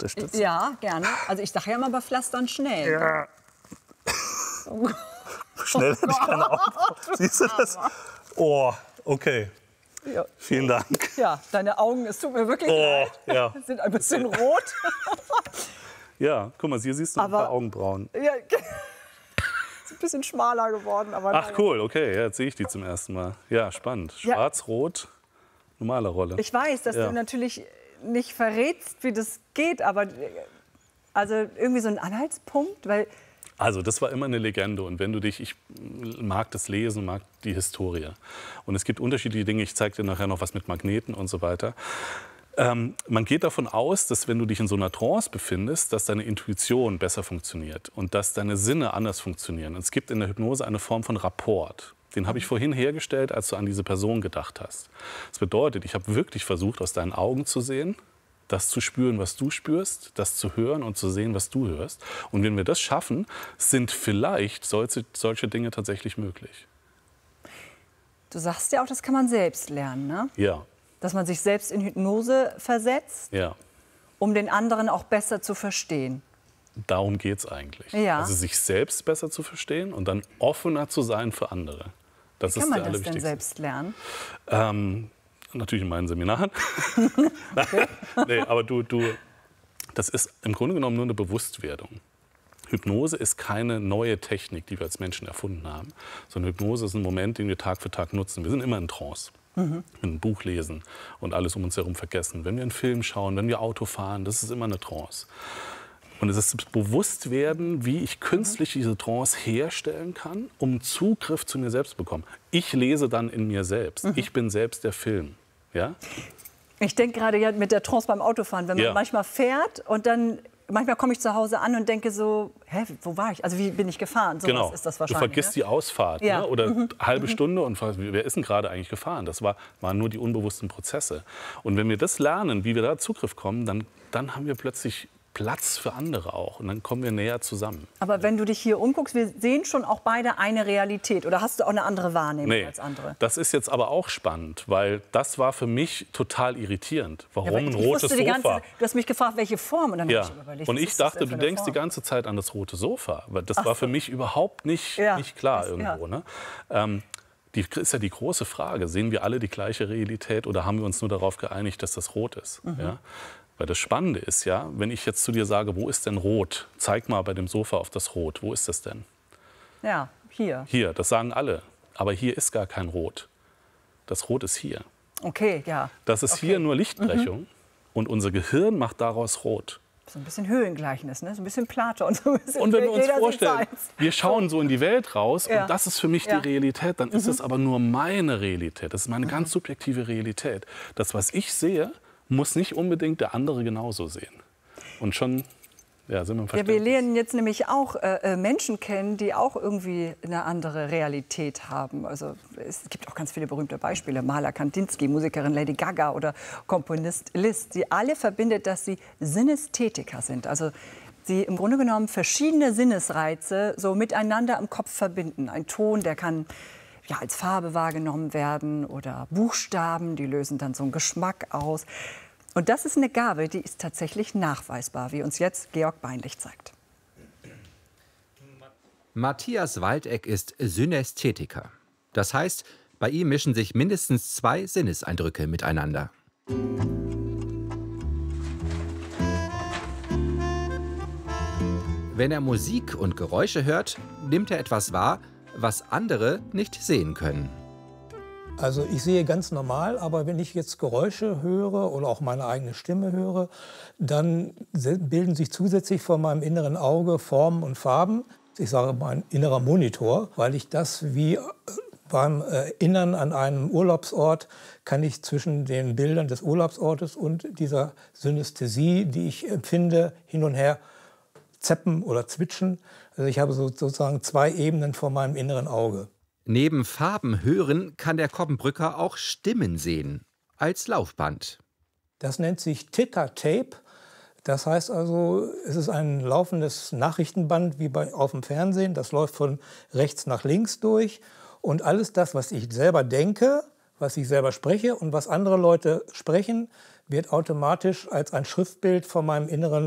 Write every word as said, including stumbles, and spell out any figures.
unterstützen? Ja, gerne. Also ich sage ja immer, bei Pflastern schnell. Ja. Schnell hätte ich keine Augenbrauen. Siehst du das? Oh, okay. Ja. Vielen Dank. Ja, deine Augen, es tut mir wirklich Oh, leid, ja. sind ein bisschen rot. Ja, guck mal, hier siehst du Aber- ein paar Augenbrauen. Ja, ist ein bisschen schmaler geworden. Aber Ach naja. cool, okay, ja, jetzt sehe ich die zum ersten Mal. Ja, spannend. Ja. Schwarz-Rot, normale Rolle. Ich weiß, dass Ja. du natürlich nicht verrätst, wie das geht, aber äh, also irgendwie so ein Anhaltspunkt, weil Also das war immer eine Legende und wenn du dich, ich mag das Lesen, mag die Historie und es gibt unterschiedliche Dinge, ich zeige dir nachher noch was mit Magneten und so weiter. Ähm, man geht davon aus, dass wenn du dich in so einer Trance befindest, dass deine Intuition besser funktioniert und dass deine Sinne anders funktionieren. Und es gibt in der Hypnose eine Form von Rapport. Den habe ich vorhin hergestellt, als du an diese Person gedacht hast. Das bedeutet, ich habe wirklich versucht, aus deinen Augen zu sehen, das zu spüren, was du spürst, das zu hören und zu sehen, was du hörst. Und wenn wir das schaffen, sind vielleicht solche, solche Dinge tatsächlich möglich. du sagst ja auch, das kann man selbst lernen, ne? Ja, Dass man sich selbst in Hypnose versetzt, ja. um den anderen auch besser zu verstehen. Darum geht es eigentlich. Ja. Also sich selbst besser zu verstehen und dann offener zu sein für andere. Das Wie ist kann man der das denn allerwichtigste. selbst lernen? Ähm, natürlich in meinen Seminaren. Nee, aber du, du, das ist im Grunde genommen nur eine Bewusstwerdung. Hypnose ist keine neue Technik, die wir als Menschen erfunden haben, sondern Hypnose ist ein Moment, den wir Tag für Tag nutzen. Wir sind immer in Trance. Mhm. Wenn wir ein Buch lesen und alles um uns herum vergessen. Wenn wir einen Film schauen, wenn wir Auto fahren, das ist immer eine Trance. Und es ist das Bewusstwerden, wie ich künstlich diese Trance herstellen kann, um Zugriff zu mir selbst zu bekommen. Ich lese dann in mir selbst. Mhm. Ich bin selbst der Film. Ja? Ich denke gerade ja mit der Trance beim Autofahren, wenn man Ja. manchmal fährt und dann manchmal komme ich zu Hause an und denke so, hä, wo war ich? Also wie bin ich gefahren? So Genau. ist das Du wahrscheinlich. vergisst ne? die Ausfahrt Ja. ne? oder mhm. halbe Stunde und fragst, wer ist denn gerade eigentlich gefahren? Das war, waren nur die unbewussten Prozesse. Und wenn wir das lernen, wie wir da Zugriff kommen, dann, dann haben wir plötzlich Platz für andere auch. Und dann kommen wir näher zusammen. Aber wenn du dich hier umguckst, wir sehen schon auch beide eine Realität. Oder hast du auch eine andere Wahrnehmung Nee, als andere? das ist jetzt aber auch spannend, weil das war für mich total irritierend. Warum Ja, aber ein ich rotes wusste die ganze, Sofa? du hast mich gefragt, welche Form. Und dann Ja. habe ich überlegt, Und was ich ist das dachte, denn für du eine denkst die Form? ganze Zeit an das rote Sofa. Weil das Ach war so. für mich überhaupt nicht, Ja. nicht klar Das- irgendwo. ja. Ne? Ähm, die ist ja die große Frage. Sehen wir alle die gleiche Realität oder haben wir uns nur darauf geeinigt, dass das rot ist? Mhm. Ja? Weil das Spannende ist ja, wenn ich jetzt zu dir sage, wo ist denn rot? Zeig mal bei dem Sofa auf das Rot. Wo ist das denn? Ja, hier. Hier, das sagen alle. Aber hier ist gar kein Rot. Das Rot ist hier. Okay, ja. Das ist Okay. hier nur Lichtbrechung und unser Gehirn macht daraus rot. So ein bisschen Höhlengleichnis, ne? So ein bisschen Platon. So ein bisschen Und wenn wir uns jeder sieht vorstellen, seins. wir schauen so in die Welt raus Ja. und das ist für mich Ja. die Realität, dann ist es aber nur meine Realität. Das ist meine ganz subjektive Realität. Das, was ich sehe, muss nicht unbedingt der andere genauso sehen. Und schon ja, sind wir im Ja, wir Verständnis. lernen jetzt nämlich auch äh, Menschen kennen, die auch irgendwie eine andere Realität haben. Also es gibt auch ganz viele berühmte Beispiele. Maler Kandinsky, Musikerin Lady Gaga oder Komponist Liszt. Sie alle verbindet, dass sie Synästhetiker sind. Also sie im Grunde genommen verschiedene Sinnesreize so miteinander im Kopf verbinden. Ein Ton, der kann ja, als Farbe wahrgenommen werden oder Buchstaben, die lösen dann so einen Geschmack aus. Und das ist eine Gabe, die ist tatsächlich nachweisbar, wie uns jetzt Georg Beinlich zeigt. Matthias Waldeck ist Synästhetiker. Das heißt, bei ihm mischen sich mindestens zwei Sinneseindrücke miteinander. Wenn er Musik und Geräusche hört, nimmt er etwas wahr, was andere nicht sehen können. Also ich sehe ganz normal, aber wenn ich jetzt Geräusche höre oder auch meine eigene Stimme höre, dann bilden sich zusätzlich vor meinem inneren Auge Formen und Farben. Ich sage mein innerer Monitor, weil ich das wie beim Erinnern an einen Urlaubsort, kann ich zwischen den Bildern des Urlaubsortes und dieser Synästhesie, die ich empfinde, hin und her zappen oder zwitschen. Also ich habe sozusagen zwei Ebenen vor meinem inneren Auge. Neben Farben hören kann der Koppenbrücker auch Stimmen sehen, als Laufband. Das nennt sich Ticker-Tape. Das heißt also, es ist ein laufendes Nachrichtenband wie bei, auf dem Fernsehen. Das läuft von rechts nach links durch. Und alles das, was ich selber denke, was ich selber spreche und was andere Leute sprechen, wird automatisch als ein Schriftbild von meinem inneren